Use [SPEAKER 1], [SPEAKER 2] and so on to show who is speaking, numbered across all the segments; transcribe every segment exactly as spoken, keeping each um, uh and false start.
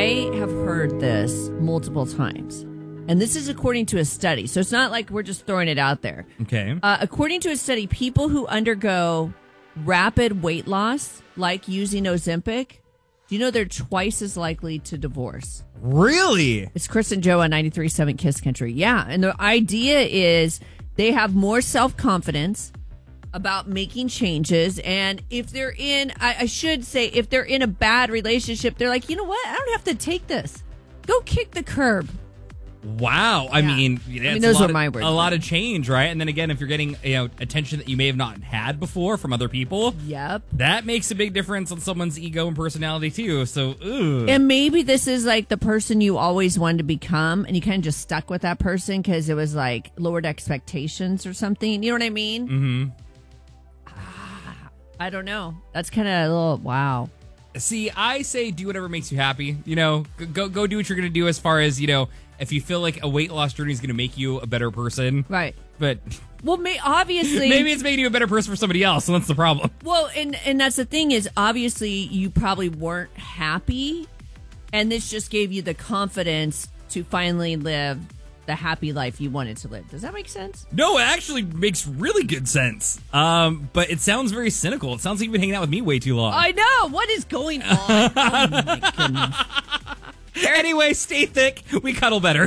[SPEAKER 1] I have heard this multiple times, and this is according to a study. So it's not like we're just throwing it out there.
[SPEAKER 2] Okay.
[SPEAKER 1] Uh, according to a study, people who undergo rapid weight loss, like using Ozempic, do you know they're twice as likely to divorce?
[SPEAKER 2] Really?
[SPEAKER 1] It's Chris and Joe on ninety-three point seven Kiss Country. Yeah, and the idea is they have more self-confidence about making changes, and if they're in, I, I should say, if they're in a bad relationship, they're like, you know what? I don't have to take this. Go kick the curb.
[SPEAKER 2] Wow. I
[SPEAKER 1] Yeah.
[SPEAKER 2] mean,
[SPEAKER 1] I mean,
[SPEAKER 2] it's
[SPEAKER 1] those
[SPEAKER 2] a lot
[SPEAKER 1] were
[SPEAKER 2] of-
[SPEAKER 1] my words,
[SPEAKER 2] A lot
[SPEAKER 1] but-
[SPEAKER 2] of change, right? And then again, if you're getting you know attention that you may have not had before from other people,
[SPEAKER 1] Yep.
[SPEAKER 2] that makes a big difference on someone's ego and personality too. So, ugh.
[SPEAKER 1] And maybe this is like the person you always wanted to become, and you kind of just stuck with that person because it was like lowered expectations or something. You know what I mean?
[SPEAKER 2] Mm-hmm.
[SPEAKER 1] I don't know. That's kind of a little, wow.
[SPEAKER 2] See, I say do whatever makes you happy. You know, go go, go do what you're going to do as far as, you know, if you feel like a weight loss journey is going to make you a better person.
[SPEAKER 1] Right.
[SPEAKER 2] But
[SPEAKER 1] Well, may, obviously.
[SPEAKER 2] maybe it's making you a better person for somebody else, and that's the problem.
[SPEAKER 1] Well, and, and that's the thing is, obviously, you probably weren't happy, and this just gave you the confidence to finally live the happy life you wanted to live. Does that make sense?
[SPEAKER 2] No, it actually makes really good sense. Um, but it sounds very cynical. It sounds like you've been hanging out with me way too long.
[SPEAKER 1] I know. What is going on? Oh, my goodness.
[SPEAKER 2] Anyway, stay thick. We cuddle better.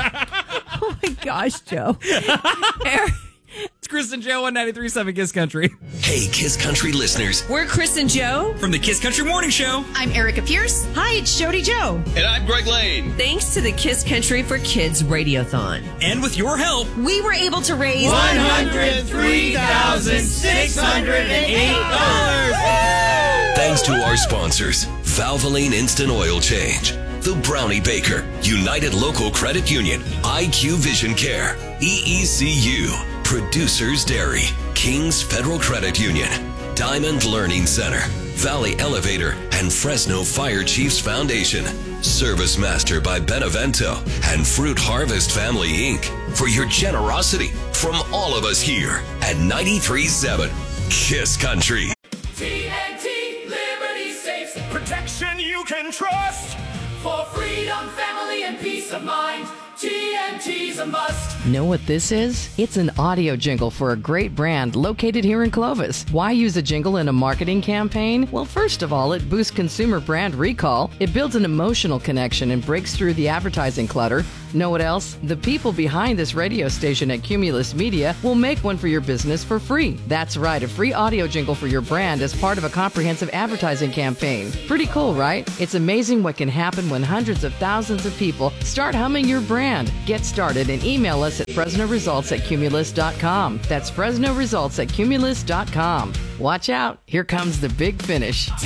[SPEAKER 1] Oh, my gosh, Joe. Eric.
[SPEAKER 2] It's Chris and Joe on ninety-three point seven Kiss Country.
[SPEAKER 3] Hey, Kiss Country listeners.
[SPEAKER 1] We're Chris and Joe.
[SPEAKER 2] From the Kiss Country Morning Show.
[SPEAKER 4] I'm Erica Pierce. Hi, it's Jody Joe.
[SPEAKER 3] And I'm Greg Lane.
[SPEAKER 1] Thanks to the Kiss Country for Kids Radiothon.
[SPEAKER 2] And with your help,
[SPEAKER 4] We were able to raise
[SPEAKER 2] one hundred three thousand six hundred eight dollars.
[SPEAKER 3] Thanks to our sponsors, Valvoline Instant Oil Change, The Brownie Baker, United Local Credit Union, I Q Vision Care, E E C U, Producers Dairy, Kings Federal Credit Union, Diamond Learning Center, Valley Elevator, and Fresno Fire Chiefs Foundation, Service Master by Benevento, and Fruit Harvest Family Incorporated. For your generosity from all of us here at ninety-three point seven Kiss Country.
[SPEAKER 5] T N T Liberty Safes, protection you can trust. For freedom, family, and peace of mind, T N T's a must.
[SPEAKER 6] Know what this is? It's an audio jingle for a great brand located here in Clovis. Why use a jingle in a marketing campaign? Well, first of all, it boosts consumer brand recall. It builds an emotional connection and breaks through the advertising clutter. Know what else? The people behind this radio station at Cumulus Media will make one for your business for free. That's right, a free audio jingle for your brand as part of a comprehensive advertising campaign. Pretty cool, right? It's amazing what can happen when hundreds of thousands of people start humming your brand. Get started and email us at Fresno Results at Cumulus dot com. That's Fresno Results at Cumulus dot com. Watch out, here comes the big finish.